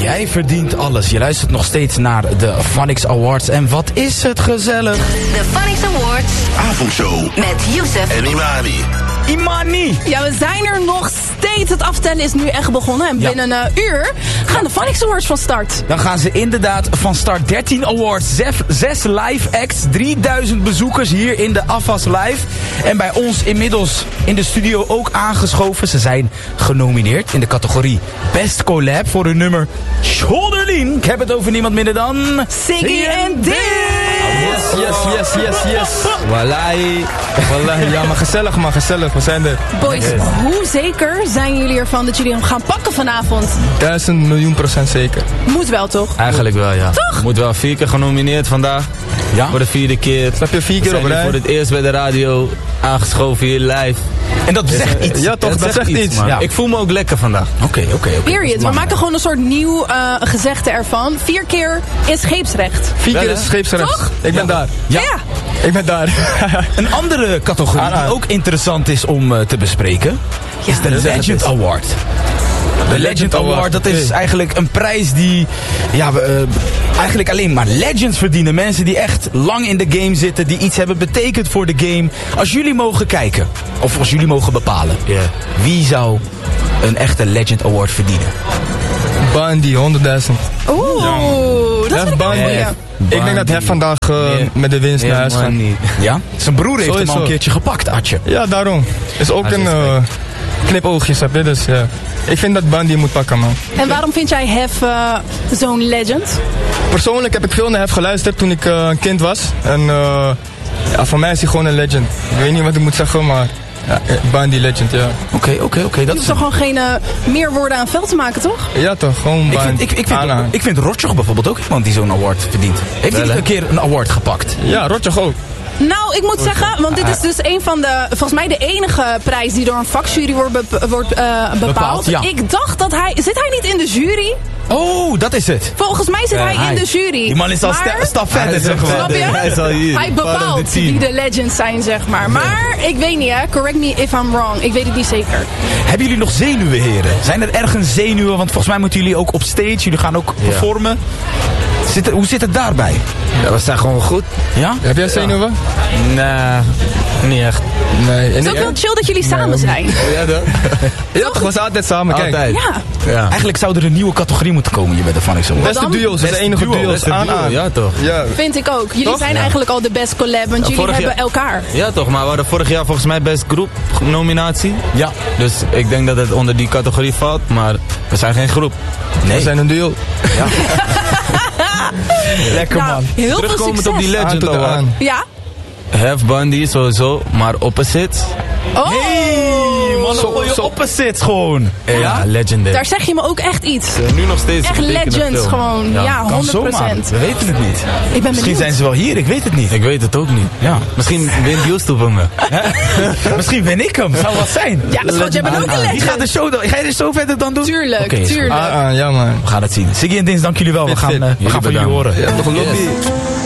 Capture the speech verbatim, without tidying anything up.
Jij verdient alles. Je luistert nog steeds naar de Phonics Awards. En wat is het gezellig. De Phonics Awards avondshow met Youssef en Imani. Imani! Ja, we zijn er nog steeds. Het aftellen is nu echt begonnen. En binnen ja. een uh, uur gaan de Phonics Awards van start. Dan gaan ze inderdaad van start. dertien awards, zes live acts, drieduizend bezoekers hier in de A F A S Live. En bij ons inmiddels in de studio ook aangeschoven. Ze zijn genomineerd in de categorie Best Collab voor hun nummer Shoulderlean. Ik heb het over niemand minder dan Siggy en Dill. Yes, yes, yes, yes, yes. Wallahi. Wallahi, ja, maar gezellig, maar gezellig. We zijn er. Boys, yes. Hoe zeker zijn jullie ervan dat jullie hem gaan pakken vanavond? Duizend miljoen procent zeker. Moet wel, toch? Eigenlijk wel, ja. Toch? Moet wel vier keer genomineerd vandaag. Ja? Voor de vierde keer. Snap je, vier keer op rij? Voor het eerst bij de radio aangeschoven hier live. En dat zegt iets. Ja, toch, dat, dat zegt iets. iets ja. Ik voel me ook lekker vandaag. Oké, okay, oké, okay, oké. Period. We maken gewoon een soort nieuw uh, gezegde ervan. Vier keer is scheepsrecht. Vier keer is scheepsrecht. Toch? Ik ben ja. daar. Ja. ja. Ik ben daar. Een andere categorie die ook interessant is om uh, te bespreken, ja. is de Legend Award. De Legend Award, dat is eigenlijk een prijs die ja, uh, eigenlijk alleen maar legends verdienen. Mensen die echt lang in de game zitten, die iets hebben betekend voor de game. Als jullie mogen kijken, of als jullie mogen bepalen, yeah. wie zou een echte Legend Award verdienen? Bundy, honderdduizend. Oeh, ja. dat is een goeie. Yeah. Ik denk dat hij vandaag uh, yeah. met de winst yeah, naar huis gaat. Ja? Zijn broer heeft hem al een keertje gepakt, Atje. Ja, daarom. Is ook een uh, knipoogje, snap je? Dus ja. Ik vind dat Bundy moet pakken, man. En waarom vind jij Hef uh, zo'n legend? Persoonlijk heb ik veel naar Hef geluisterd toen ik uh, een kind was. En uh, ja, voor mij is hij gewoon een legend. Ik weet niet wat ik moet zeggen, maar ja, Bundy legend, ja. Oké, okay, oké, okay, oké. Okay, je hoeft toch gewoon geen uh, meer woorden aan veld te maken, toch? Ja, toch, gewoon ik vind, ik, ik vind, ik vind Rotjoch bijvoorbeeld ook iemand die zo'n award verdient. Heeft hij een keer een award gepakt? Ja, Rotjoch ook. Nou, ik moet zeggen, want dit is dus een van de, volgens mij de enige prijs die door een vakjury wordt, be, wordt uh, bepaald. bepaald ja. Ik dacht dat hij, zit hij niet in de jury? Oh, dat is het. Volgens mij zit uh, hij, hij in de jury. Die man is al maar, een stap verder, zeg maar. Snap je? Hij, is al hier. Hij bepaalt wie de legends zijn, zeg maar. Maar ik weet niet, hè. Correct me if I'm wrong. Ik weet het niet zeker. Hebben jullie nog zenuwen, heren? Zijn er ergens zenuwen? Want volgens mij moeten jullie ook op stage. Jullie gaan ook ja. performen. Zit er, hoe zit het daarbij? Ja, we staan gewoon goed. Ja? Heb jij zenuwen? Ja. Nee, niet echt. Nee. Het is ook wel chill dat jullie nee, samen zijn. Ja, dat. Ja, toch? We zijn altijd samen. Kijk. Altijd. Ja. Ja. Eigenlijk zou er een nieuwe categorie moeten komen hier bij de Phonics Awards. Beste duo's, dat is de enige duo. duo's. Aan, aan. Ja, toch? Ja. Vind ik ook. Jullie toch? zijn ja. eigenlijk al de best collab, want ja, jullie hebben jaar... elkaar. Ja, toch? Maar we hadden vorig jaar volgens mij best groep nominatie. Ja. Dus ik denk dat het onder die categorie valt, maar we zijn geen groep. Nee. We zijn een duo. Ja. Lekker nou, man. Heel Terugkomend veel op die Legend Award. Ja. Hef Bundy sowieso, maar opposites. Oh! Hey, man, dan gooi je opposites gewoon. Ja, ja, legendary. Daar zeg je me ook echt iets. Uh, nu nog steeds. Echt legends film. gewoon. Ja, ja honderd procent. We weten het niet. Ik ben Misschien zijn ze wel hier, ik weet het niet. Ik weet het ook niet. Ja. Misschien wint Justus van me. Misschien win ik hem, zou wat zijn. Ja, schat, jij bent ook een legend. Wie gaat de show dan? Ga je de show verder dan doen? Tuurlijk, okay, tuurlijk. Ah, ah, ja man. We gaan het zien. Siggy en Dins, dank jullie wel. We gaan, uh, we gaan van jullie horen. Ja, nog een lobby.